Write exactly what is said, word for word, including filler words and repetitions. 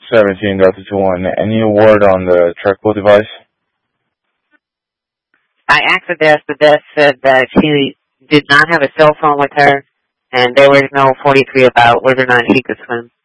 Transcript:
seventeen Delta two one. Any word on the trackable device? I asked the desk. The desk said that she did not have a cell phone with her, and there was no forty-three about whether or not she could swim.